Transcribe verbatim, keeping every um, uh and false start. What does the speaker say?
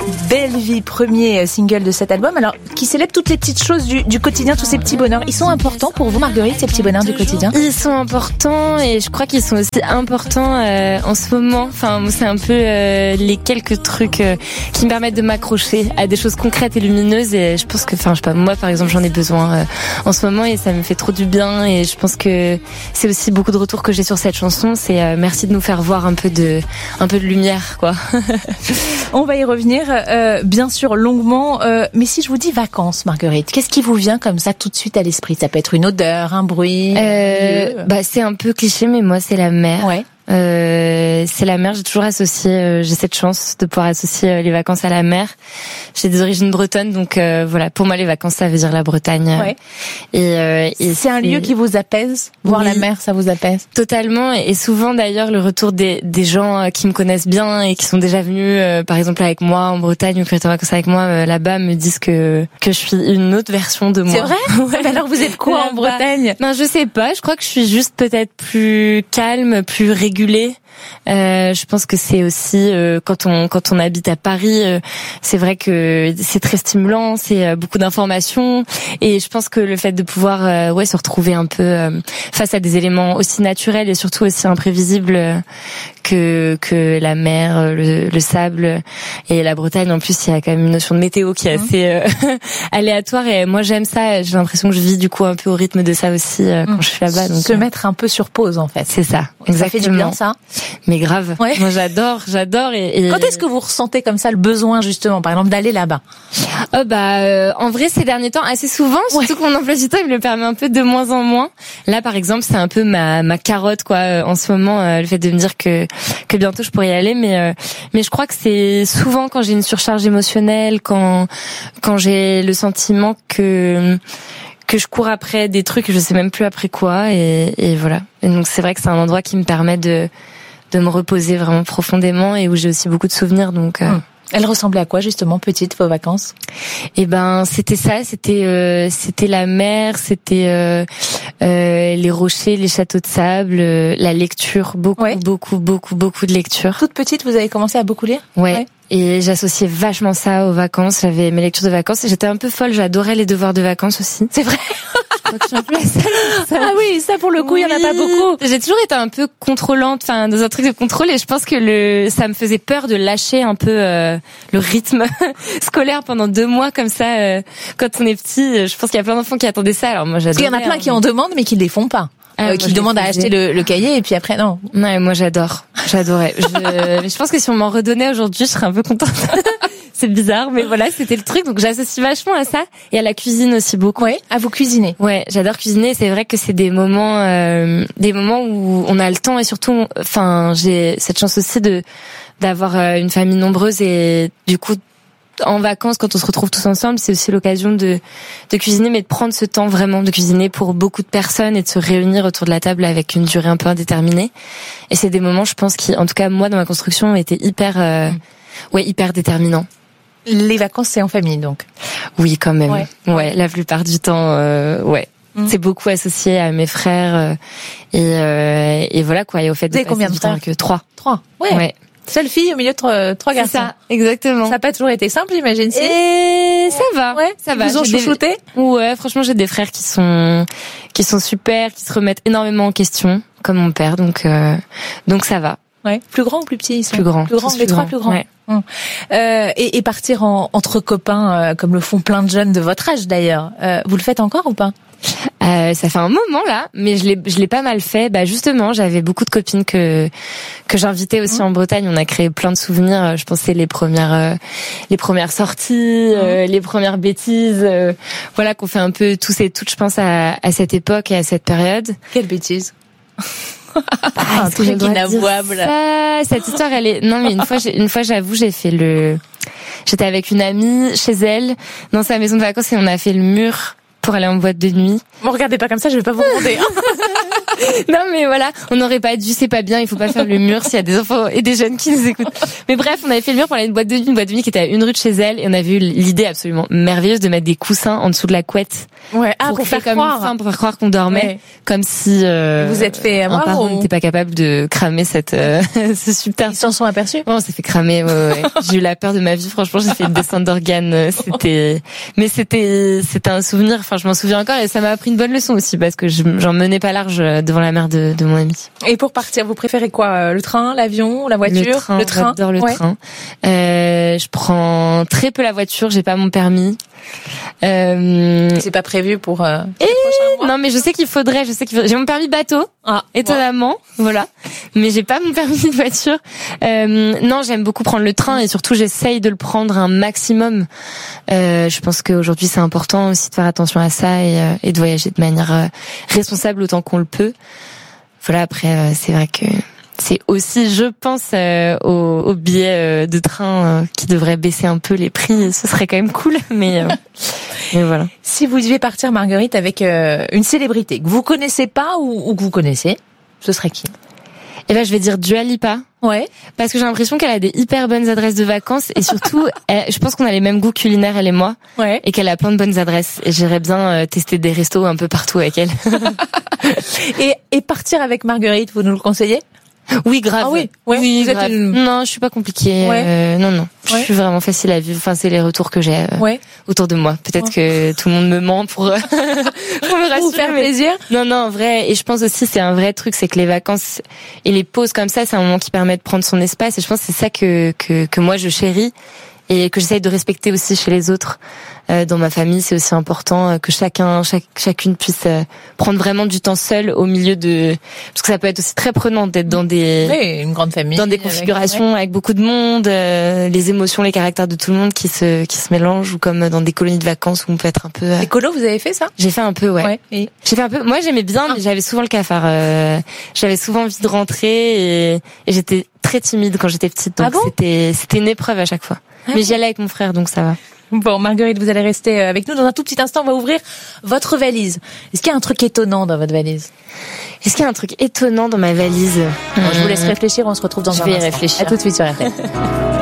Belle vie, premier single de cet album, alors qui célèbre toutes les petites choses du, du quotidien, tous ces petits bonheurs. Ils sont importants pour vous, Marguerite, ces petits bonheurs du quotidien? Ils sont importants et je crois qu'ils sont aussi importants euh, en ce moment. Enfin, c'est un peu euh, les quelques trucs euh, qui me permettent de m'accrocher à des choses concrètes et lumineuses. Et je pense que, enfin, je sais pas, moi par exemple, j'en ai besoin euh, en ce moment et ça me fait trop du bien. Et je pense que c'est aussi beaucoup de retours que j'ai sur cette chanson. C'est euh, merci de nous faire voir un peu de, un peu de lumière, quoi. On va y revenir, euh, bien sûr, longuement. Euh, mais si je vous dis vacances, Marguerite, qu'est-ce qui vous vient comme ça tout de suite à l'esprit? Ça peut être une odeur, un bruit. Euh, bah c'est un peu cliché, mais moi c'est la mer. Ouais. Euh, c'est la mer. J'ai toujours associé. Euh, j'ai cette chance de pouvoir associer euh, les vacances à la mer. J'ai des origines bretonnes, donc euh, voilà. Pour moi, les vacances, ça veut dire la Bretagne. Ouais. Et, euh, et c'est un lieu qui vous apaise. Voir oui, la mer, ça vous apaise. Totalement. Et souvent, d'ailleurs, le retour des, des gens qui me connaissent bien et qui sont déjà venus, euh, par exemple, avec moi en Bretagne ou qui étaient en vacances avec moi euh, là-bas, me disent que que je suis une autre version de moi. C'est vrai? Ouais. Mais alors, vous êtes quoi là-bas en Bretagne? Non, je sais pas. Je crois que je suis juste peut-être plus calme, plus régulée. Euh, je pense que c'est aussi euh, quand on quand on habite à Paris, euh, c'est vrai que c'est très stimulant, c'est euh, beaucoup d'informations et je pense que le fait de pouvoir euh, ouais se retrouver un peu euh, face à des éléments aussi naturels et surtout aussi imprévisibles euh, que que la mer, le, le sable et la Bretagne. En plus, il y a quand même une notion de météo qui est assez euh, aléatoire et moi j'aime ça. J'ai l'impression que je vis du coup un peu au rythme de ça aussi euh, quand mmh. je suis là-bas. Donc se euh... mettre un peu sur pause en fait. C'est ça. Exactement. Ça fait du bien ça. Mais grave. Ouais. Moi j'adore, j'adore. Et, et... Quand est-ce que vous ressentez comme ça le besoin justement, par exemple, d'aller là-bas? Oh bah euh, en vrai ces derniers temps assez souvent, surtout ouais. que mon emploi du temps il me le permet un peu de moins en moins. Là par exemple c'est un peu ma ma carotte quoi euh, en ce moment euh, le fait de me dire que que bientôt je pourrais y aller, mais euh, mais je crois que c'est souvent quand j'ai une surcharge émotionnelle, quand quand j'ai le sentiment que que je cours après des trucs, je sais même plus après quoi, et, et voilà. Et donc c'est vrai que c'est un endroit qui me permet de de me reposer vraiment profondément et où j'ai aussi beaucoup de souvenirs. Donc euh... mmh. Elle ressemblait à quoi justement petite vos vacances? Eh ben c'était ça, c'était euh, c'était la mer, c'était euh, euh, les rochers, les châteaux de sable, euh, la lecture, beaucoup ouais. beaucoup beaucoup beaucoup de lecture. Toute petite, vous avez commencé à beaucoup lire? Ouais. ouais. Et j'associais vachement ça aux vacances. J'avais mes lectures de vacances et j'étais un peu folle. J'adorais les devoirs de vacances aussi. C'est vrai. Je crois que je suis un peu la seule. Ah oui, ça pour le coup, il oui. y en a pas beaucoup. J'ai toujours été un peu contrôlante, enfin dans un truc de contrôle, et je pense que le ça me faisait peur de lâcher un peu euh, le rythme scolaire pendant deux mois comme ça. Euh, quand on est petit, je pense qu'il y a plein d'enfants qui attendaient ça. Alors moi j'adorais. Il y en a plein hein, qui en demandent mais qui les font pas. Ah, euh, qui demandent à acheter le, le cahier et puis après non. Non, moi j'adore, j'adorais. Je, je pense que si on m'en redonnait aujourd'hui, je serais un peu contente. C'est bizarre, mais voilà, c'était le truc. Donc j'associe vachement à ça et à la cuisine aussi beaucoup. Ouais, à vous cuisiner. Ouais, j'adore cuisiner. C'est vrai que c'est des moments, euh, des moments où on a le temps et surtout, enfin, j'ai cette chance aussi de d'avoir une famille nombreuse et du coup. En vacances, quand on se retrouve tous ensemble, c'est aussi l'occasion de de cuisiner, mais de prendre ce temps vraiment de cuisiner pour beaucoup de personnes et de se réunir autour de la table avec une durée un peu indéterminée. Et c'est des moments, je pense, qui, en tout cas moi dans ma construction, ont été hyper, euh, ouais, hyper déterminants. Les vacances, c'est en famille, donc. Oui, quand même. Ouais, ouais la plupart du temps, euh, ouais. Mmh. C'est beaucoup associé à mes frères euh, et euh, et voilà quoi. Et au fait de passer combien de du temps que trois. Trois. Ouais. ouais. Seule fille au milieu de trois, trois garçons. C'est ça, exactement. Ça n'a pas toujours été simple, j'imagine. Si. Et ça va, ouais, ça va. Ils vous ont chouchouté? Des... Ouais, franchement, j'ai des frères qui sont qui sont super, qui se remettent énormément en question, comme mon père, donc euh... donc ça va. Ouais. Plus grand ou plus petit ils sont? Plus grand. Plus grand. Les plus trois grand. plus grands. Ouais. Hum. Euh, et, et partir en, entre copains, euh, comme le font plein de jeunes de votre âge d'ailleurs. Euh, vous le faites encore ou pas? Euh, ça fait un moment là, mais je l'ai, je l'ai pas mal fait. Bah justement, j'avais beaucoup de copines que que j'invitais aussi mmh. en Bretagne. On a créé plein de souvenirs. Je pensais les premières euh, les premières sorties, mmh. euh, les premières bêtises. Euh, voilà qu'on fait un peu tous et toutes, je pense à, à cette époque et à cette période. Quelle bêtise? Ah, un truc inavouable. Ça, cette histoire, elle est. Non, mais une fois, j'ai, une fois, j'avoue, j'ai fait le. J'étais avec une amie chez elle dans sa maison de vacances et on a fait le mur pour aller en boîte de nuit. Bon, regardez pas comme ça, je vais pas vous demander. Non mais voilà, on n'aurait pas dû, c'est pas bien, il faut pas faire le mur s'il y a des enfants et des jeunes qui nous écoutent. Mais bref, on avait fait le mur pour aller à une boîte de nuit, une boîte de nuit qui était à une rue de chez elle, et on avait eu l'idée absolument merveilleuse de mettre des coussins en dessous de la couette. Ouais, ah, pour, pour faire comme croire. fin, pour faire croire qu'on dormait, ouais. Comme si euh, vous êtes fait un parent n'était pas capable de cramer cette euh, ce subterfuge. Ils s'en sont aperçus. Ouais, on s'est fait cramer. Ouais, ouais. J'ai eu la peur de ma vie. Franchement, j'ai fait une descente d'organes. C'était, mais c'était, c'était un souvenir. Enfin, je m'en souviens encore, et ça m'a appris une bonne leçon aussi parce que je, j'en menais pas large devant la mère de, de mon ami. Et pour partir, vous préférez quoi? Le train, l'avion, la voiture? Le train. Le train. J'adore le ouais. train. Euh, je prends très peu la voiture. J'ai pas mon permis. Euh... C'est pas prévu pour. Euh, et... Non, mais je sais qu'il faudrait. Je sais qu'il faudrait. J'ai mon permis bateau. Ah, étonnamment, ouais. Voilà. Mais j'ai pas mon permis de voiture. Euh, non, j'aime beaucoup prendre le train et surtout j'essaye de le prendre un maximum. Euh, je pense qu'aujourd'hui c'est important aussi de faire attention à ça et, euh, et de voyager de manière euh, responsable autant qu'on le peut. Voilà. Après, euh, c'est vrai que. C'est aussi, je pense, euh, aux, aux billets euh, de train euh, qui devraient baisser un peu les prix. Ce serait quand même cool, mais, euh, mais voilà. Si vous deviez partir, Marguerite, avec euh, une célébrité que vous connaissez pas ou, ou que vous connaissez, ce serait qui? Eh ben, je vais dire Dua Lipa. Ouais. Parce que j'ai l'impression qu'elle a des hyper bonnes adresses de vacances et surtout, elle, je pense qu'on a les mêmes goûts culinaires, elle et moi. Ouais. Et qu'elle a plein de bonnes adresses. Et j'irais bien euh, tester des restos un peu partout avec elle. et, et partir avec Marguerite, vous nous le conseillez? Oui, grave. Ah oui, ouais, oui, vous grave. Êtes une... Non, je suis pas compliquée. Ouais. Euh, non, non. Je ouais. suis vraiment facile à vivre. Enfin, c'est les retours que j'ai euh, ouais. autour de moi. Peut-être ouais. que tout le monde me ment pour, pour me rassurer. Pour vous faire mais... plaisir. Non, non, en vrai. Et je pense aussi, c'est un vrai truc, c'est que les vacances et les pauses comme ça, c'est un moment qui permet de prendre son espace. Et je pense que c'est ça que, que, que moi je chéris et que j'essaye de respecter aussi chez les autres. Euh, dans ma famille, c'est aussi important euh, que chacun, chaque, chacune puisse euh, prendre vraiment du temps seul au milieu de, parce que ça peut être aussi très prenant d'être dans des, oui, une grande famille, dans des configurations avec, ouais. avec beaucoup de monde, euh, les émotions, les caractères de tout le monde qui se, qui se mélangent, ou comme dans des colonies de vacances où on peut être un peu. Euh... Écolo, vous avez fait ça? J'ai fait un peu, ouais. ouais et... J'ai fait un peu. Moi, j'aimais bien, ah. mais j'avais souvent le cafard. Euh, j'avais souvent envie de rentrer et, et j'étais très timide quand j'étais petite, donc ah bon c'était, c'était une épreuve à chaque fois. Ah mais j'y allais avec mon frère, donc ça va. Bon, Marguerite, vous allez rester avec nous. Dans un tout petit instant, on va ouvrir votre valise. Est-ce qu'il y a un truc étonnant dans votre valise? Est-ce qu'il y a un truc étonnant dans ma valise? Bon, mmh. Je vous laisse réfléchir, on se retrouve dans je un instant. Je vais y réfléchir. À tout de suite sur R T L.